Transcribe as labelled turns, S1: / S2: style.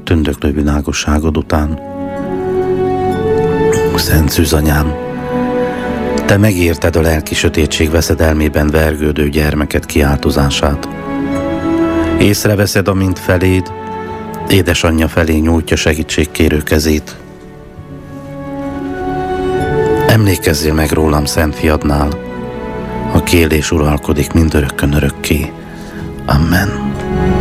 S1: tündöklő világosságod után. Szent Szűzanyám, te megérted a lelki sötétség veszedelmében vergődő gyermeket kiáltozását. Észreveszed, amint feléd, édesanyja felé nyújtja segítségkérő kezét. Emlékezzél meg rólam szent fiadnál, a kélés uralkodik mindörökkön örökké. Amen.